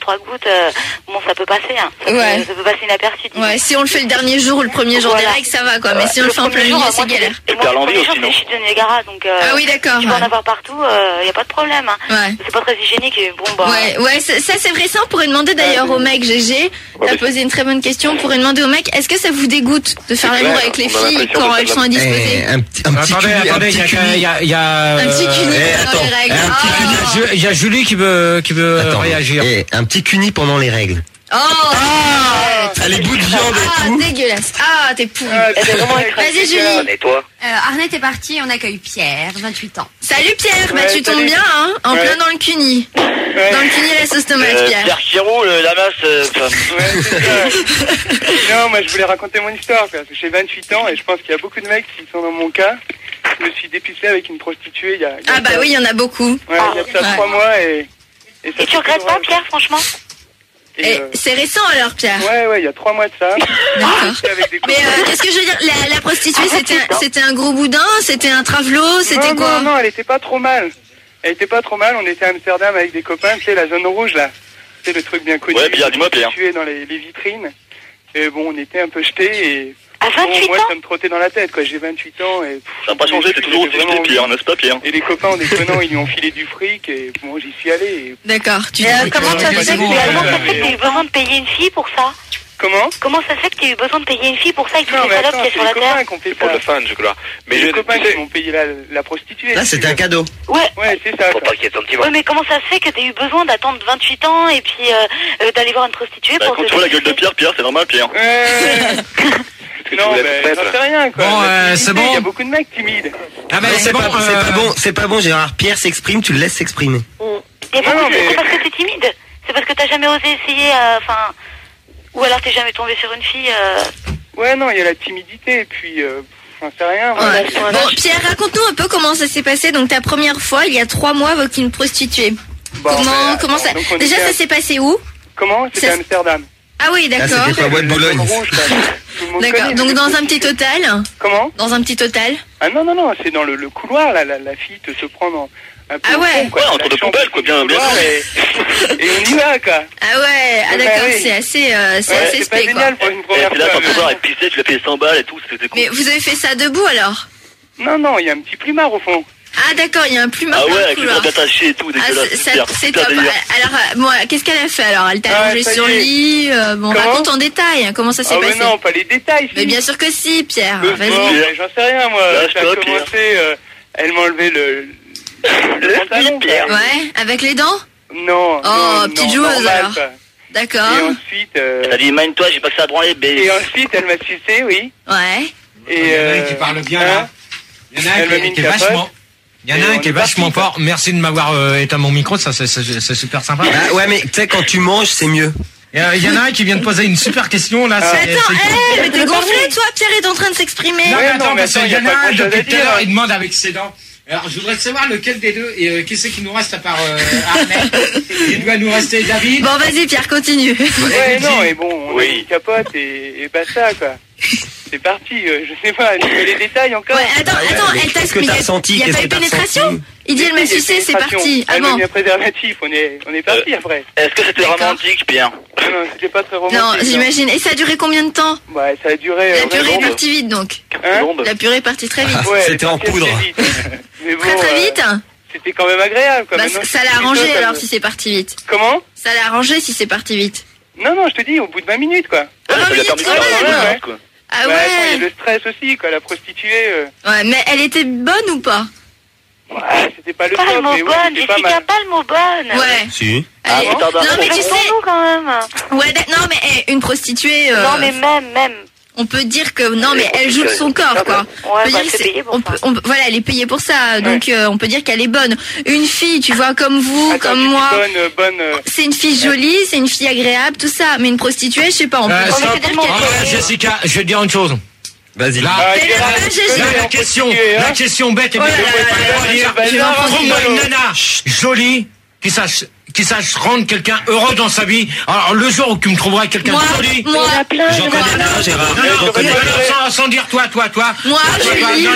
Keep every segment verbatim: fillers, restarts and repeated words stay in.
trois gouttes, euh, bon, ça peut passer, hein. Ça, ouais. peut, ça peut passer inaperçu. Disons. Ouais, si on le fait le dernier jour ou le premier jour voilà. des règles, ça va, quoi. Mais ouais. si on le, le fait en plein milieu, c'est galère. Et moi, le premier jour, c'est chute de Niagara, donc, euh, ah oui, d'accord. tu peux ouais. en avoir partout, il euh, y a pas de problème, hein. Ouais. C'est pas très hygiénique, et bon, bah. Ouais, ouais, ça, ça c'est vrai, ça, on pourrait demander d'ailleurs au mec, G G. T'as ouais, posé une très bonne question, on pourrait demander au mec, est-ce que ça vous dégoûte de faire l'amour avec les filles quand elles sont indisposées? Un petit, un petit attendez, cuni, attendez, il y a, il y a, un petit cuni eh, pendant attends, les règles. Un petit oh. Il y a Julie qui veut, qui veut attends, réagir. Eh, un petit cuni pendant les règles. Oh, ah, t'as les bouts de viande et ah, tout. Dégueulasse. Ah, t'es pourri. Ah, vas-y, Julie. Et toi euh, Arnett est parti, on accueille Pierre, vingt-huit ans. Salut Pierre, ouais, bah tu salut. tombes bien, hein, en ouais. plein dans le cuni. Ouais. Dans le cuni et la sauce tomate, euh, Pierre. Pierre qui roule, la masse. Euh, ouais, c'est ça. Non, moi je voulais raconter mon histoire, parce que j'ai vingt-huit ans et je pense qu'il y a beaucoup de mecs qui sont dans mon cas. Je me suis dépisté avec une prostituée il y a... Il y a ah bah ça, oui, il y en a beaucoup. Ouais, ah, il y a ça ouais. trois mois et... Et, et tu regrettes pas, Pierre, franchement? Et, et euh... c'est récent alors, Pierre? Ouais, ouais, il y a trois mois de ça. D'accord. Mais euh, qu'est-ce que je veux dire? La, la prostituée, ah, c'était un, c'était un gros boudin? C'était un travelot? C'était non, quoi? Non, non, elle était pas trop mal. Elle était pas trop mal. On était à Amsterdam avec des copains, tu sais, la zone rouge, là. C'est le truc bien connu. Ouais, bien, dis-moi, Pierre. Situé dans les, les vitrines. Et bon, on était un peu jetés et... À vingt-huit bon, moi, ans ça me trottait dans la tête, quoi. J'ai vingt-huit ans et... Ça n'a pas changé, t'es toujours aussi jeté, Pierre, n'est-ce pas, Pierre? Et les copains, en déconnant, ils lui ont filé du fric et bon, j'y suis allé. Et... D'accord. Tu euh, comment ça se fait que tu as eu besoin de payer une fille pour ça? Comment? Comment ça se fait que tu as eu besoin de payer une fille pour ça avec toutes non, les salopes qu'il y a sur la terre? C'est pour le fan, je crois. Mais les copains qui m'ont payé la, la prostituée. Là, c'était un cadeau. Ouais. Ouais, c'est ça. Faut pas qu'il y ait sentiment. Ouais, mais comment ça se fait que tu as eu besoin d'attendre vingt-huit ans et puis euh, euh, d'aller voir une prostituée bah, pour quand te... tu vois la gueule de Pierre, Pierre, c'est normal, Pierre. Ouais. Non, mais j'en sais rien, quoi. Bon, euh, c'est bon. Il y a beaucoup de mecs timides. Ah, mais non, c'est, c'est bon, pas, euh... c'est pas bon, c'est pas bon, Gérard. Pierre s'exprime, tu le laisses s'exprimer. Mm. Et non, non, mais... C'est parce que t'es timide. C'est parce que t'as jamais osé essayer, enfin... Euh, ou alors t'es jamais tombé sur une fille... Euh... Ouais, non, il y a la timidité, et puis... Euh... J'en sais rien. Ouais. Bon, Pierre, raconte-nous un peu comment ça s'est passé. Donc, ta première fois, il y a trois mois, avec une prostituée. Bon, comment, ben, comment ça... Déjà, ça s'est passé où? Comment? C'était à Amsterdam. Ah oui, d'accord. Ah, c'était pas Bois de Boulogne. D'accord. Donc dans un petit hôtel. Comment? Dans un petit hôtel. Ah non non non, c'est dans le, le couloir là, la, la fille te se prend dans un peu ah ouais. fond, quoi. Ouais, entre deux poubelles quoi, bien bien. Et, et on y va quoi. Ah ouais, ah d'accord, oui. c'est assez euh, c'est ouais, assez spé quoi. Génial pour une première fois. Et là quand tu vois elle pissait, tu l'as fait cent balles et tout, c'était cool. Mais vous avez fait ça debout alors? Non non, il y a un petit plumard au fond. Ah d'accord, il y a un plumard. Ah ouais, avec les bras attachés et tout, dégueulasse. Ah, c'est top. Alors, bon, qu'est-ce qu'elle a fait alors? Elle t'a ah, allongé sur le lit. Euh, bon, comment? Raconte en détail. Comment ça s'est ah, passé? Mais non, pas les détails. Si. Mais bien sûr que si, Pierre. Euh, Vas-y. Bon, j'en sais rien moi. Là, ça a commencé. Euh, elle m'a enlevé le le, le pantalon. Pierre. Ouais, avec les dents? Non. Oh, non, petite non, joueuse normal, alors. Quoi. D'accord. Et ensuite. Euh... Elle a dit mine-toi, j'ai pas que ça à branler, bébé. Et ensuite, elle m'a sucé, oui. Ouais. Et il y en a un qui parle bien là. Il y en a un qui, qui est vachement. Il y en a un qui est vachement fort. Merci de m'avoir euh, éteint mon micro, ça c'est, c'est, c'est super sympa. Ah, ouais, mais tu sais, quand tu manges, c'est mieux. Il euh, y en a un qui vient de poser une super question là. Ah. C'est, attends, c'est... Hey, mais t'es gonflé toi, Pierre est en train de s'exprimer. Non, mais ouais, attends, non, mais parce qu'il y en a un depuis tout à l'heure, il demande avec ses dents. Alors, je voudrais savoir lequel des deux, et euh, qui c'est qui nous reste à part euh, Arnett. Il doit nous rester David. Bon, vas-y, Pierre, continue. Ouais, non, et bon, on oui. a une capote et, et basta, quoi. C'est parti, euh, je sais pas, tu veux les détails encore? Ouais, attends, ah, ouais, attends, elle t'a senti. Il n'y a pas eu pénétration? Il dit, elle m'a sucé, c'est parti. Ah bon. Il y a préservatif, on est, on est parti euh, après. Est-ce que c'était D'accord. romantique, Pierre? Non, non, c'était pas très romantique. Non, j'imagine. Et ça a duré combien de temps? Ouais, ça a duré... La euh, purée est bon, partie vite, donc. Hein? La purée est partie très vite. Ouais, c'était en poudre. Mais bon, très très euh, vite c'était quand même agréable. Quoi. Bah, Maintenant, ça l'a arrangé ça, alors me... si c'est parti vite. Comment? Ça l'a arrangé si c'est parti vite. Non, non, je te dis, au bout de vingt minutes, quoi. Ah, vingt minutes quand même. Quoi. Ah ouais. ouais. Il y a le stress aussi, quoi, la prostituée. Euh... Ouais, mais elle était bonne ou pas? Ouais, c'était pas le pas top, le mot mais bonne, oui, c'était pas mal. pas le mot bonne. Ouais. Si. Ah bon? Non, mais tu sais. Quand même. Ouais, non, mais hey, une prostituée. Euh... Non, mais même, même. On peut dire que non, mais elle joue de son corps, quoi. Ouais, on peut bah, dire c'est que payé pour on ça. peut, on, voilà, elle est payée pour ça, donc ouais. euh, on peut dire qu'elle est bonne. Une fille, tu vois, comme vous, Attends, comme moi. Bonne, bonne. Euh... C'est une fille jolie, c'est une fille agréable, tout ça. Mais une prostituée, je sais pas. On peut euh, dire qu'elle ah, est... Jessica, je vais te dire une chose. Vas-y. Là, ah, là, la, la question, la question bête et bien. Trouve-moi une nana jolie qui sache, qui sache rendre quelqu'un heureux dans sa vie. Alors, le jour où tu me trouveras quelqu'un de joli. Moi, plein. J'en connais plein, Gérard. J'en connais plein. Sans, sans dire toi, toi, toi. Moi, Julie,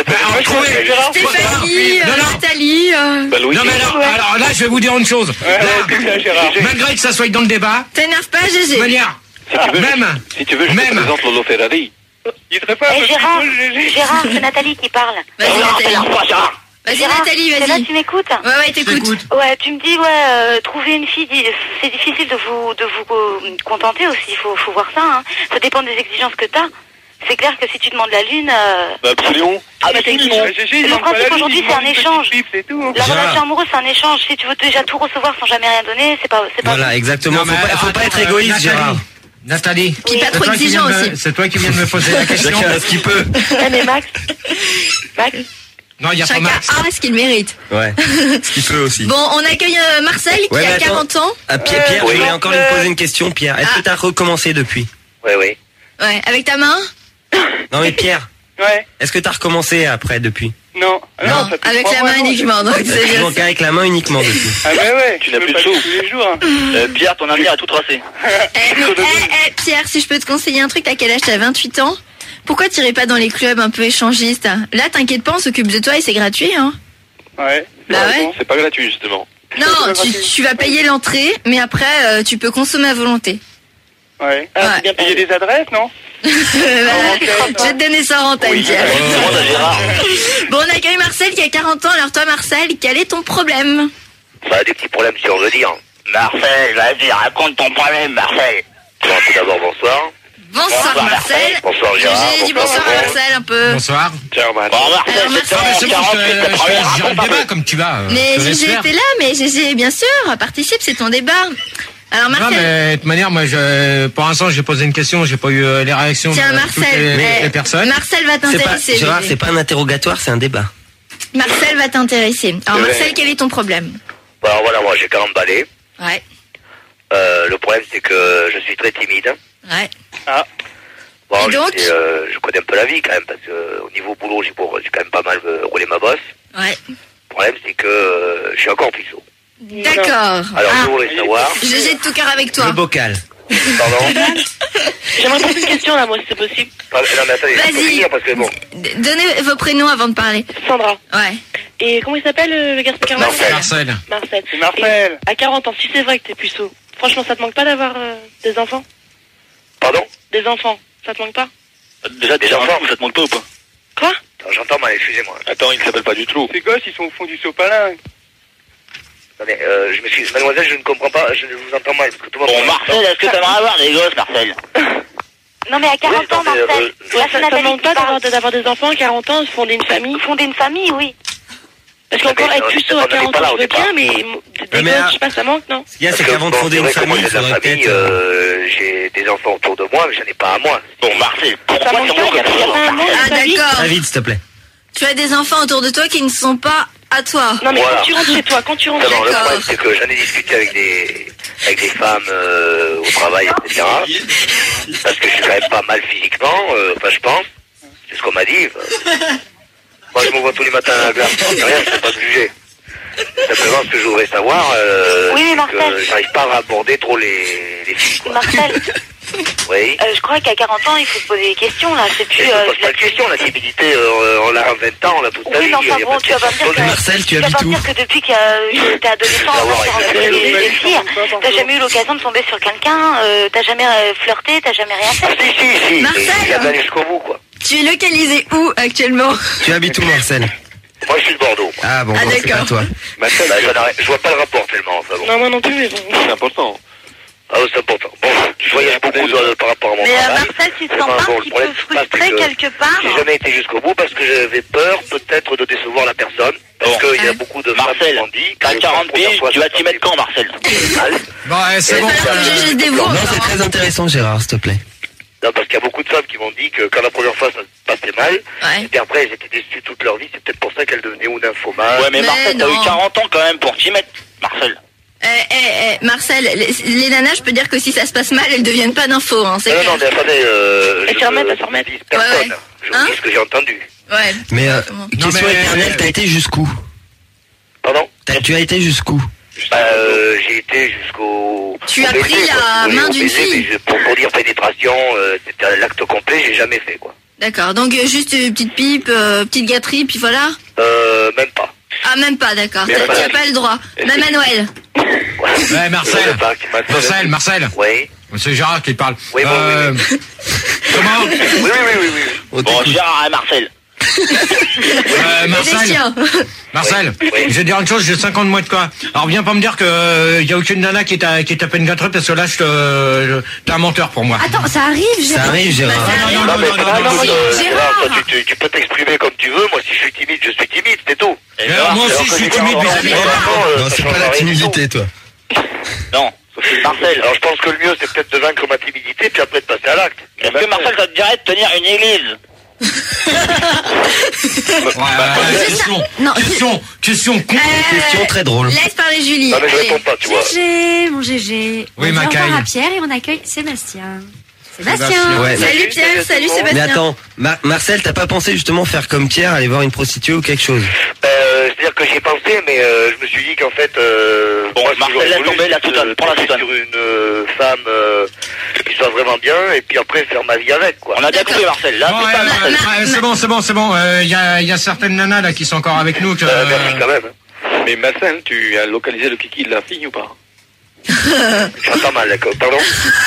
Stéphanie, Nathalie. Non, mais alors, alors là, je vais vous dire une chose. Malgré que ça soit dans le débat. T'énerve pas, Gégé. Manière. Même. Si tu veux, je te présente Lolo Ferrari. Il serait pas Eh Gérard, Gérard, c'est Nathalie qui parle. Vas-y, Nathalie. Vas-y, Gérard, Nathalie, t'es là, vas-y. tu m'écoutes? Ouais, ouais, t'écoutes. Ouais, tu me dis, ouais, euh, trouver une fille, c'est difficile de vous, de vous euh, contenter aussi, il faut, faut voir ça, hein. Ça dépend des exigences que t'as. C'est clair que si tu demandes la lune... Euh... Bah, absolument. Ah, mais c'est le principe aujourd'hui, c'est un échange. La relation amoureuse, c'est un échange. Si tu veux déjà tout recevoir sans jamais rien donner, c'est pas, c'est pas... Voilà, exactement. Non, Faut pas, faut pas être égoïste, Gérard. Nathalie. Puis pas trop exigeant aussi. C'est toi qui viens de me poser la question. Chacun a ce qu'il peut. Eh, mais Max, Max, Non, il y a pas Chacun Max. a ce qu'il mérite. Ouais. Ce qu'il peut aussi. Bon, on accueille euh, Marcel qui Ouais, mais a attends. quarante ans. Ah, Pierre, Pierre, je voulais encore lui poser une question, Pierre. Est-ce Ah. que t'as recommencé depuis? Oui, oui. Ouais, avec ta main. Non, mais Pierre, Ouais. est-ce que t'as recommencé après depuis? Non. Ah Non, ça fait avec trois la mois, main non. uniquement. Donc c'est bien. Donc avec la main uniquement depuis. Ah bah ouais. Tu n'as je plus peux de pas sous. tous les jours. Hein. Euh, Pierre, ton avenir a tout tracé. Eh, mais, eh, eh, Pierre, si je peux te conseiller un truc, t'as quel âge? T'as vingt-huit ans. Pourquoi t'irais pas dans les clubs un peu échangistes? Là, t'inquiète pas, on s'occupe de toi et c'est gratuit, hein. Ouais. Bah ouais. C'est pas gratuit, justement. Non, tu, tu vas payer l'entrée, mais après, euh, tu peux consommer à volonté. Ouais. Ouais. Et il y a des adresses, non? Voilà. Je vais te donner ça en antenne, Pierre. Demande à Gérard. Bon, on accueille Marcel qui a quarante ans. Alors toi, Marcel, quel est ton problème? Bah, des petits problèmes, si on veut dire. Marcel, vas-y, raconte ton problème, Marcel. Bon, tout d'abord, bonsoir. Bonsoir, Bonsoir, Marcel. Bonsoir, Gérard. J'ai dit bonsoir à Marcel un peu. Bonsoir. Ciao, man. Bon, Marcel, Alors, c'est Marcel, C'est bon, je te- je te laisse gérer le débat comme tu vas. euh, Mais je te laisse Gégé faire. était là, mais Gégé, bien sûr, participe, c'est ton débat. Alors Non, Marcel, mais de toute manière, moi, je, pour l'instant, j'ai posé une question, j'ai pas eu euh, les réactions tiens de toutes Marcel, les, eh, les personnes. Marcel va C'est pas, t'intéresser. Gérard, Gégé. c'est pas un interrogatoire, c'est un débat. Marcel va t'intéresser. Alors Ouais. Marcel, quel est ton problème? Bon, alors voilà, moi, j'ai quarante balais. Ouais, Euh, le problème, c'est que je suis très timide. ouais. Bon, Et donc je, sais, euh, je connais un peu la vie, quand même, parce que euh, au niveau boulot, j'ai pour- j'ai quand même pas mal euh, roulé ma bosse. Ouais. Le problème, c'est que euh, je suis encore puceau. D'accord. Alors, Ah, je voudrais savoir... Gégé de tout cœur avec Le toi. bocal. Pardon. j'aimerais poser une question là, moi, si c'est possible. Ah, non, mais attendez, Vas-y. je peux finir, parce que bon... D- Donnez vos prénoms avant de parler. Sandra. Ouais. Et comment il s'appelle le garçon qui a quarante ans? Marcel. Marcel. Marcel. C'est Marcel. Et à quarante ans, si c'est vrai que t'es puceau, franchement, ça te manque pas d'avoir euh, des enfants? Pardon. Des enfants, ça te manque pas? Déjà, des enfants, ça te manque pas ou pas? Quoi? Attends, j'entends mal, excusez-moi. Attends, il s'appelle pas du tout. Ces gosses, ils sont au fond du sopalin. Attendez, euh, je m'excuse. Mademoiselle, je ne comprends pas, je vous entends mal. Parce que tout le monde Bon, Marcel, est-ce que t'aimerais avoir des gosses, Marcel? Non, mais à quarante Oui, ans, non, mais, Marcel. euh, Là, ouais, c'est ça Nathalie te manque qui pas parle. d'avoir d'avoir des enfants à quarante ans, fonder une famille? Fonder une famille, oui. Parce qu'encore mais être on puceau était- à on était quarante pas là ans, au je veux départ. bien, mais m- des mais, gosses, euh, je sais pas, ça manque, non? Ce qu'il y a, c'est Parce que, qu'avant de bon, fonder c'est une vrai que moi, famille, il j'ai de la faudrait famille, peut-être... euh, j'ai des enfants autour de moi, mais j'en ai pas à moi. Bon, Marcel, pourquoi Ça manque tu pas, il y a manques pas un manque Ah, dans ta vie? d'accord. Très vite, s'il te plaît. Tu as des enfants autour de toi qui ne sont pas à toi. Non, mais Voilà. quand tu rentres chez toi, quand tu rentres Non, non, chez le toi, problème, c'est que j'en ai discuté avec des, avec des femmes euh, au travail, et cetera. Parce que je suis quand même pas mal physiquement, euh, enfin, je pense. C'est ce qu'on m'a dit. Enfin. Moi, je me vois tous les matins à la glace, c'est rien, je peux pas me juger. Simplement, ce que je voudrais savoir, euh, Oui, mais c'est Marcel. que j'arrive pas à aborder trop les, les filles, quoi. Marcel, Oui. euh, je crois qu'à quarante ans, il faut se poser des questions, là. C'est Et plus... je euh, me pose pas de question, la timidité, euh, on l'a à vingt ans, on l'a toute la Oui, vie. mais enfin, y a bon, pas de tu vas pas me question. dire que... Marcel, tu tu vas habites pas me où? dire que depuis que euh, t'es adolescent, Ah, avant ouais, de rencontrer ouais, des, ouais, des ouais, filles, t'as jamais eu l'occasion de tomber sur quelqu'un, euh, t'as jamais euh, flirté, t'as jamais rien Ah, fait. si, si, si. Marcel. Il y a d'aller jusqu'au bout, quoi. Tu es localisé où actuellement? Tu habites où, Marcel? Moi, je suis de Bordeaux. moi. Ah bon, Ah, bon, c'est d'accord. pas toi. Bah, ça, ça n'arrête- je vois pas le rapport tellement, enfin bon. non, moi non plus, mais bon. C'est important. Ah oui, c'est important. Bon, je voyage beaucoup de- par rapport à mon Mais euh, travail. Marcel, tu te Enfin, sens pas bon, un le petit problème, peu c'est pas frustré que quelque part? J'ai jamais été jusqu'au bout parce que j'avais peur peut-être de décevoir la personne. Parce Bon. qu'il y a beaucoup de femmes qui Marcel, m'ont dit... que t'as la quarante première piges, fois, tu vas ça t'y mettre quand, Marcel? mal. Bon, eh, c'est Et bon. Il va falloir que Gégé se dévoue. Non, encore, c'est hein. très intéressant, Gérard, s'il te plaît. Non, parce qu'il y a beaucoup de femmes qui m'ont dit que quand la première fois ça se passait mal, Ouais. et puis après elles étaient déçues toute leur vie, c'est peut-être pour ça qu'elles devenaient ou nymphomanes. Ouais, mais, Mais Marcel, t'as non. eu quarante ans quand même pour t'y mettre, Marcel. Eh, eh, eh, Marcel, les, les nanas, je peux dire que si ça se passe mal, elles deviennent pas d'infos, hein, c'est Non, clair. non, mais attendez, euh, Elles je se remettent, ne elles se remettent. vise personne. Ouais, ouais. Je vous Hein dis ce que j'ai entendu. Ouais. Mais, euh, Exactement. question mais- éternelle, t'as été jusqu'où? Pardon T'as- Tu as été jusqu'où? Bah, euh, j'ai été jusqu'au... Tu au as baiser, pris quoi, la si vous voulez, main au d'une baiser, fille. mais je- pour, pour dire pénétration, euh, c'était l'acte complet, j'ai jamais fait, quoi. D'accord, donc euh, juste une petite pipe, euh, petite gâterie, puis voilà. Euh, même pas. Ah, même pas, d'accord, Mais t'as voilà. t'as pas le droit. Même à Noël. Ouais, Marcel. Marcel, Marcel. Oui. C'est Gérard qui parle. Oui, bon, Euh, oui, Comment Oui, oui, oui, oui, oui. Bon, Gérard et Marcel. Euh, Marcel, Marcel, je vais te dire une chose, j'ai cinq ans de moins de quoi. Alors viens pas me dire que euh, y a aucune nana qui t'a qui t'a peine gâterie parce que là je te je- t'es un menteur pour moi. Attends, ça arrive, Gérard. Ça arrive, Gérard. Non, non, Non, mais non, non, non, non, non, non, euh, Gérard. Gérard, toi, tu, tu, tu peux t'exprimer comme tu veux. Moi, si je suis timide, je suis timide, c'est tout. Et Mais Gérard, moi aussi Alors je que suis j'ai timide pas vis-à-vis de envie, toi. vraiment, euh, Non, ça c'est change pas la rien du timidité, toi. Non. Marcel, Alors, je pense que le mieux, c'est peut-être de vaincre ma timidité, puis après de passer à l'acte. est-ce que Marcel, ça te dirait de tenir une église? Ouais, ouais, question, Non. question, question con. Euh, Question très drôle. Laisse parler Julie. Non, mais je Allez. réponds pas, tu vois. G G, mon G G. Oui, on dit au Macaille. revoir à Pierre et on accueille Sébastien. Sébastien. Sébastien. Ouais. Salut Pierre, salut Sébastien. Mais attends, Mar- Marcel, t'as pas pensé justement faire comme Pierre, aller voir une prostituée ou quelque chose? Euh, C'est-à-dire que j'y ai pensé, mais euh, je me suis dit qu'en fait... Euh, Bon, moi, ce que Marcel, j'aurais laisse voulu, tomber la c'est de soutane, prends la tomber soutane. sur une euh, femme euh, qui soit vraiment bien, et puis après faire ma vie avec, quoi. On a bien D'accord. compris, Marcel. Là, Bon, c'est ouais, ça, ouais, Marcel. ouais, c'est bon, c'est bon, c'est bon. Il y, a, y a certaines nanas là qui sont encore avec nous. Que, Euh, merci quand même. Mais Marcel, tu as localisé le kiki de la fille ou pas? J'entends mal, d'accord. Pardon.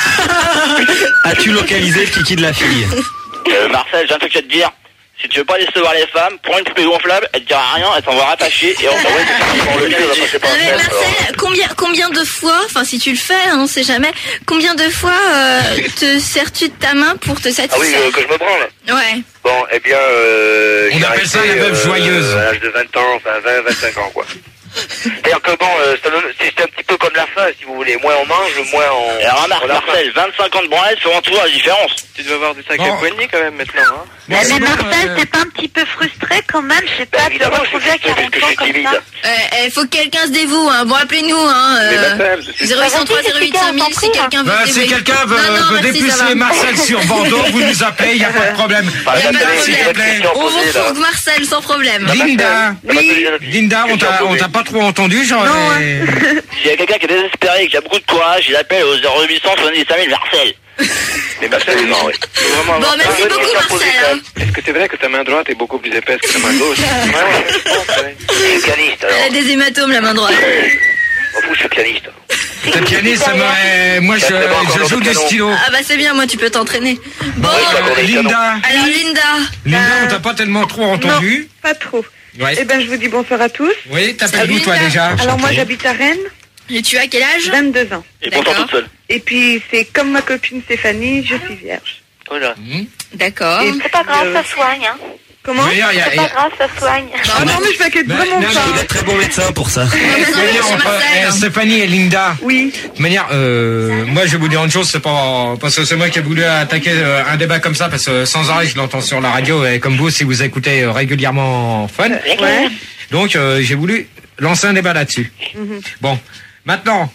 As-tu localisé le kiki de la fille? Euh, Marcel, j'ai un truc à te dire. Si tu veux pas décevoir les femmes, prends une poupée gonflable, elle te dira rien, elle s'en va rattacher et on s'en va Bon, le lieu va passer par Non, mais la fenêtre, alors. Marcel, combien, combien de fois, enfin si tu le fais, hein, on sait jamais, combien de fois euh, te sers-tu de ta main pour te Ah oui, satisfaire? euh, que je me branle. Ouais. Bon, eh bien, euh, On j'ai appelle ça arrêté, la veuve euh, joyeuse. À l'âge de vingt ans, enfin vingt, vingt-cinq ans, quoi. C'est-à-dire que bon, euh, ça donne- c'est c'est un petit peu comme la faim, si vous voulez. Moins on mange, moins on... Et alors, remarque, on a faim. Marcel, vingt-cinq ans de branlette feront toujours la différence. Tu dois avoir des sacrés Bon. poignets quand même maintenant, hein. Bon, Mais c'est bon, Marcel, euh, t'es pas un petit peu frustré quand même, je sais Ben, pas, de te évidemment, je suis retrouver à frustré parce quarante que je ans suis comme timide. ça. Euh, il faut que quelqu'un se dévoue, hein. Bon, appelez-nous, hein. Mais Euh, Marcel, c'est- zéro huit cent trois zéro huit cinq mille si quelqu'un veut bah, se si dévouer. quelqu'un veut, Non, non, veut merci, ça dépuceler va. Marcel sur Bordeaux, vous nous appelez, il n'y a pas de problème. Bah, Y a pas de j'attendais, s'il te problème. plaît. question On vous posée, là. retrouve Marcel sans problème. Linda, Oui. Linda, on t'a, on t'a pas trop entendu, genre. euh, S'il y a quelqu'un qui est désespéré et qui a beaucoup de courage, il appelle au zéro huit cent soixante-dix-cinq mille Marcel. Mais Marcel, non, oui. faut vraiment Bon, avoir- merci Ah, beaucoup oui, Marcel. posé, hein. Est-ce que c'est vrai que ta main droite est beaucoup plus épaisse que ta main gauche? Ouais, ouais, je pense, ouais. Je suis pianiste, alors. Elle a des hématomes, la main droite. M'en fous, je suis pianiste. T'es pianiste, ça me- moi je, Ça fait pas encore je joue le des canon. stylos. Ah bah c'est bien, moi tu peux t'entraîner. Bon, Oui, ça, Euh, on est Linda, alors Linda. Linda, Euh, on t'a pas tellement trop entendu. Pas trop. Ouais. Eh ben, je vous dis bonsoir à tous. Oui, t'appelles Salut, d'où toi Linda. déjà? Alors, moi, j'habite à Rennes, Et tu as quel âge? vingt-deux ans. Et pourtant D'accord. toute seule. Et puis, c'est comme ma copine Stéphanie, je suis vierge. Voilà. Hmm. D'accord. Et C'est pas grave, Euh, ça soigne, hein. Comment? D'ailleurs, il y a- C'est il y pas a- grave, ça soigne. Ah non, mais je m'inquiète Bah, vraiment non, pas. Il est très bon médecin pour ça. On va vous Je veux envoyer dire, chez on peut- Marcel. eh, Stéphanie et Linda. Oui. De toute manière, euh, moi je vais vous dire une chose, c'est pas parce que c'est moi qui ai voulu attaquer euh, un débat comme ça, parce que sans arrêt je l'entends sur la radio et comme vous si vous écoutez euh, régulièrement Fun. Ouais. Donc euh, j'ai voulu lancer un débat là-dessus. Mhm. Bon, maintenant,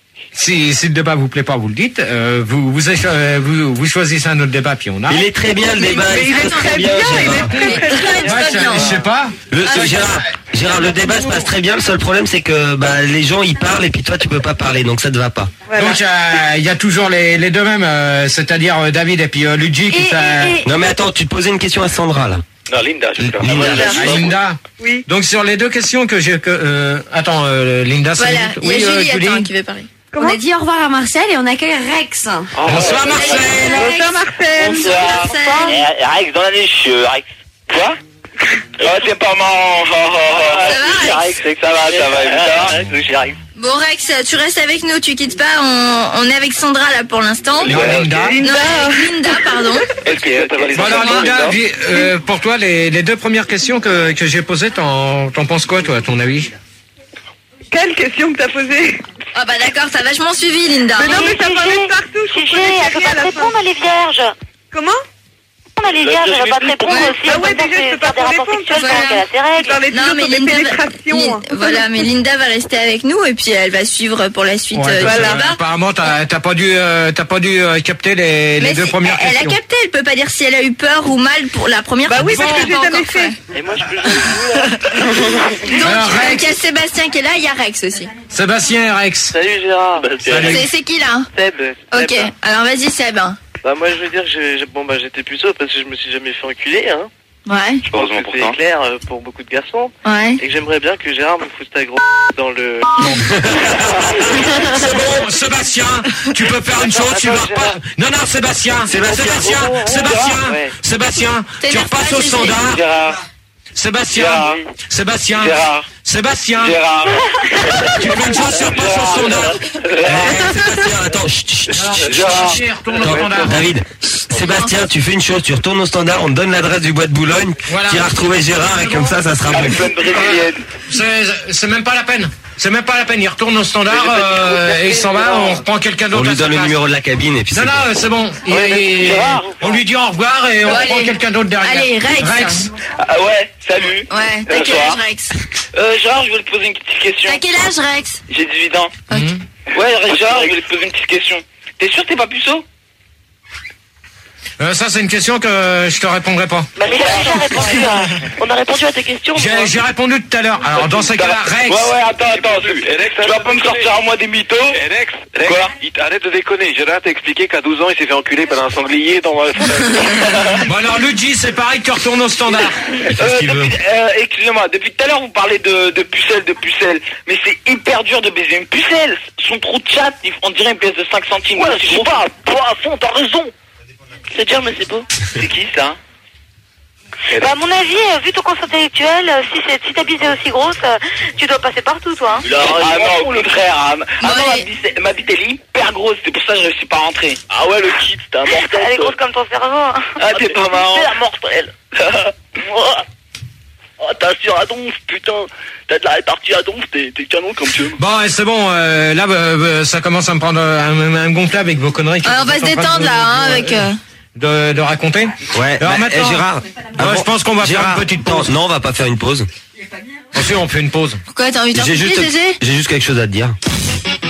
si, si le débat vous plaît pas, vous le dites. Euh, vous, vous, euh, vous vous choisissez un autre débat puis on a. Il est très bien le débat. Mais il est très bien, il est très très bien. Très, Ouais, très je, bien. je sais pas. Le, Ah, ouais. Gérard, Gérard, le débat se passe très bien. Le seul problème, c'est que bah, les gens ils parlent et puis toi tu peux pas parler, donc ça te va pas. Voilà. Donc euh, il y a toujours les, les deux mêmes, euh, c'est-à-dire euh, David et puis euh, Luigi qui Et- ça. et- et- Non mais attends, tu te posais une question à Sandra là. Non, Linda, j'espère. Linda. Ah, Linda. Oui. Donc sur les deux questions que j'ai que euh, attends euh, Linda c'est Voilà, il y a oui euh, Julie Julie. attends, qui veut parler. On a dit au revoir à Marcel et on accueille Rex. Bonsoir Marcel. Bonsoir Marcel. Bonsoir. Marcel. Eh, Rex dans la niche, euh, Rex. Quoi? Oh, c'est pas marrant. Oh, oh, oh. Ça va, Rex Rex, c'est que ça va, ça va, évidemment. Je suis Rex. Bon Rex, tu restes avec nous, tu quittes pas, on, on est avec Sandra là pour l'instant. Non, Linda. Non, avec Linda, pardon. Est-ce que t'as les Bon alors enfants, Linda, Linda dis, euh, pour toi les, les deux premières questions que, que j'ai posées, t'en, t'en penses quoi toi à ton avis? Quelle question que t'as posée? Ah bah d'accord, t'as vachement suivi Linda. Mais non, mais ça Gégé, parlait de partout, je Gégé, comprenais elle peut rien pas à te la fin. répondre, elle est vierge. Comment? On a les vierges, elle va pas te répondre aussi. Ah ouais, déjà, je peux pas te répondre. Non, mais Linda va... Voilà, mais Linda va rester avec nous et puis elle va suivre pour la suite. Ouais, euh, voilà. du débat. Apparemment, t'as t'as pas dû, euh, t'as pas dû euh, capter les, les Mais deux si, premières elle, questions. elle a capté, elle peut pas dire si elle a eu peur ou mal pour la première Bah oui, fois. parce que j'ai Pas jamais encore fait. Et moi, je peux jouer avec vous, là. Donc, Alors, Rex. il y a Sébastien qui est là, il y a Rex aussi. Sébastien et Rex. Salut Gérard. Salut. C'est c'est qui là? Seb. Ok, Seb. alors vas-y Seb. Bah moi je veux dire que j'ai- j'ai- bon bah j'étais puceau parce que je me suis jamais fait enculer hein. Ouais. Je pense que c'est clair euh, pour beaucoup de garçons. Ouais. Et que j'aimerais bien que Gérard me foute ta grosse dans le... C'est bon, Sébastien, tu peux faire une chose, tu vas pas... Non, non, Sébastien, Sébastien, Sébastien, Sébastien, Ouais. Sébastien, tu T'énerve repasses pas, au Gégé. standard. Gérard. Sébastien, Gérard. Sébastien, Gérard. Sébastien, Gérard. tu fais une chose, tu repasses au standard. Eh, Sébastien, attends, chut, chut, chut, Gérard. chut. Retourne au Attends, standard. David, Sébastien, tu fais une chose, tu retournes au standard, on te donne l'adresse du bois de Boulogne, Voilà. tu iras retrouver Gérard et comme ça, ça sera bon. Avec plein de brésiliennes. C'est c'est même pas la peine. C'est même pas la peine. Il retourne au standard euh, et il s'en va. On reprend quelqu'un On d'autre. lui à sa donne le place. numéro de la cabine et puis Non, c'est non, c'est bon. Il- Ouais, il- Gérard. on lui dit au revoir et on Bon, reprend allez. quelqu'un d'autre derrière. Allez, Rex. Rex. Ah ouais, salut. Ouais, t'as quel Bonsoir. âge Rex? Euh, Gérard, je voulais te poser une petite question. T'as quel âge Rex? J'ai dix-huit ans. Ok. Ouais, Gérard, je voulais te poser une petite question. T'es sûr que t'es pas puceau? Euh, ça, c'est une question que je te répondrai pas. Bah, mais il a déjà répondu à... On a répondu à tes questions. moi. J'ai j'ai répondu tout à l'heure. Alors, dans ces cas-là, Rex. Ouais, ouais, attends, attends. Tu, tu vas pas me sortir à moi des mythos? Rex, Rex, Quoi? il arrête de déconner. Gérard t'a expliqué qu'à douze ans, il s'est fait enculer par un sanglier dans la... Bon, alors, Luigi, c'est pareil, tu retournes au standard. Euh, depuis- euh, excusez-moi, depuis tout à l'heure vous parlez de, de pucelle, de pucelle, mais c'est hyper dur de baiser une pucelle. Son trou de chat, il- on dirait une pièce de cinq centimes. Ouais, je sais pas, toi à fond, t'as raison. C'est dur, mais c'est beau. C'est qui ça? Bah, à mon avis, euh, vu ton conscience intellectuel, euh, si c'est si ta bise est aussi grosse, euh, tu dois passer partout, toi. Hein. Ah non, au contraire. Ah, ah non, Ouais. ma bite, ma bite elle est hyper grosse, c'est pour ça que je réussis pas à rentrer. Ah ouais, le kit, t'es un mortel. Elle est toi. grosse comme ton cerveau. Hein. Ah, t'es pas marrant. T'es un mortel. Oh, t'as sur à donf, putain. T'as de la répartie à donf, t'es t'es canon comme tu veux. Bon, et c'est bon, euh, là, euh, euh, ça commence à me prendre euh, un, un gonflable avec vos conneries. que Alors, on vous va êtes se en train détendre de- là, hein, de- avec... euh, De, de raconter. Ouais, Alors bah, maintenant, eh, Gérard, moi, avant- je pense qu'on va faire Gérard, une petite non, pause. non, on va pas faire une pause. Ensuite, on fait une pause. Pourquoi t'as envie de J'ai faire juste, pipi, Gégé? j'ai juste quelque chose à te dire.